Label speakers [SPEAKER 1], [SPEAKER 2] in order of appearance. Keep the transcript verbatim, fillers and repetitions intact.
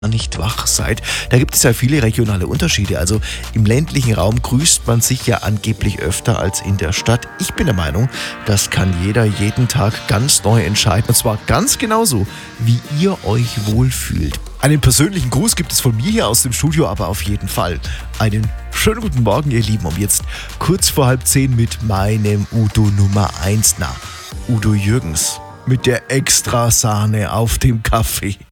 [SPEAKER 1] Nicht wach seid. Da gibt es ja viele regionale Unterschiede. Also im ländlichen Raum grüßt man sich ja angeblich öfter als in der Stadt. Ich bin der Meinung, das kann jeder jeden Tag ganz neu entscheiden. Und zwar ganz genauso, wie ihr euch wohlfühlt. Einen persönlichen Gruß gibt es von mir hier aus dem Studio aber auf jeden Fall. Einen schönen guten Morgen, ihr Lieben. Um jetzt kurz vor halb zehn mit meinem Udo Nummer eins. Na, Udo Jürgens mit der Extrasahne auf dem Kaffee.